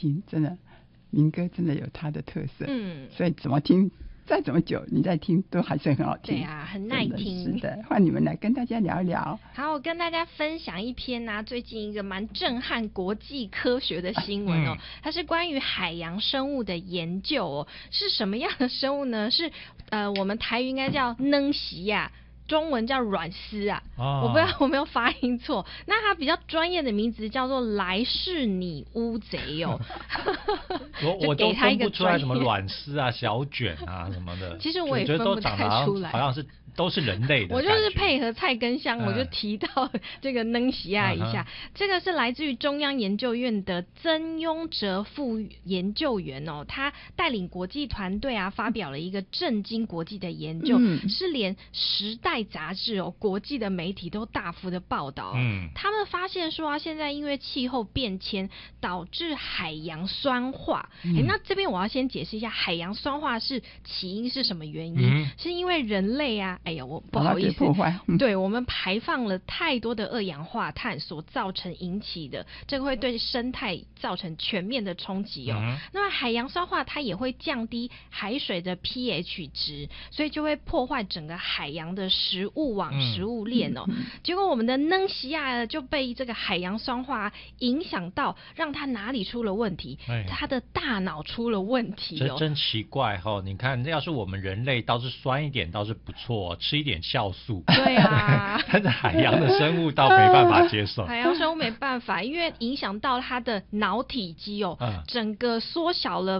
听，真的民歌真的有它的特色，所以怎么听再怎么久你再听都还是很好听。 对啊，很耐听。 是的，换你们来跟大家聊一聊。 好，我跟大家分享一篇最近一个蛮震撼国际科学的新闻哦，它是关于海洋生物的研究哦。是什么样的生物呢？是我们台语应该叫能习呀，中文叫软丝啊，我不知道我没有发音错。那它比较专业的名字叫做莱氏拟乌贼哦。 我都分不出来什么软丝啊、小卷啊什么的。 其实我也分不太出来， 好像是都是人类的。 我就是配合蔡根香，我就提到这个能习亚一下。这个是来自于中央研究院的曾庸哲副研究员哦，他带领国际团队发表了一个震惊国际的研究，是连时代杂志国际的媒体都大幅的报道。他们发现说现在因为气候变迁导致海洋酸化。那这边我要先解释一下，海洋酸化是起因是什么原因？是因为人类哎呀，我不好意思，对，我们排放了太多的二氧化碳所造成引起的，这个会对生态造成全面的冲击哦。那么海洋酸化它也会降低海水的 pH 值，所以就会破坏整个海洋的食物网、食物链哦。结果我们的能习亚就被这个海洋酸化影响到，让它哪里出了问题？它的大脑出了问题哦。 这真奇怪你看，要是我们人类倒是酸一点倒是不错，吃一点酵素。 对啊， 但是海洋的生物倒没办法接受。 海洋生物没办法，因为影响到它的脑体积整个缩小了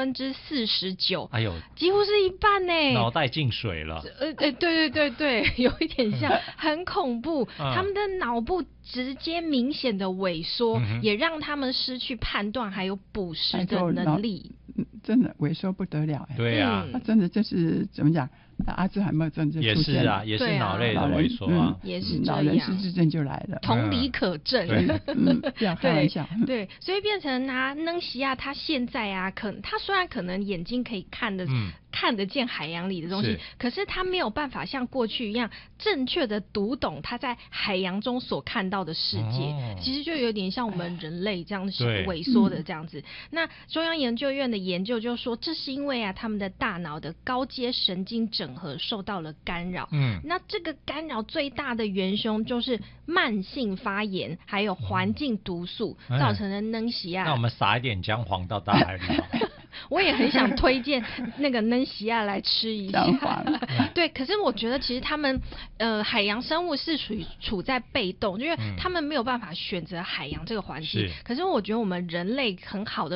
49%，哎呦，几乎是一半呢， 脑袋进水了。 对，有一点像，很恐怖。他们的脑部直接明显的萎缩，也让他们失去判断还有捕食的能力。 真的萎缩不得了。 对啊， 他真的就是怎么讲，阿兹海默症就出现了。 也是脑类的萎缩啊， 也是这样， 老人失智症就来了， 同理可证。 不要开玩笑。 对，所以变成能习亚他现在他虽然可能眼睛可以看得见海洋里的东西，可是他没有办法像过去一样正确的读懂他在海洋中所看到的世界。其实就有点像我们人类这样萎缩的这样子。那中央研究院的研究就说，这是因为他们的大脑的高阶神经整合受到了干扰。那这个干扰最大的元凶就是慢性发炎还有环境毒素造成的能习亚。 那我们撒一点姜黄到大海里。 我也很想推荐那个能习亚来吃一下。对，可是我觉得其实他们海洋生物是处在被动，因为他们没有办法选择海洋这个环境。可是我觉得我们人类很好的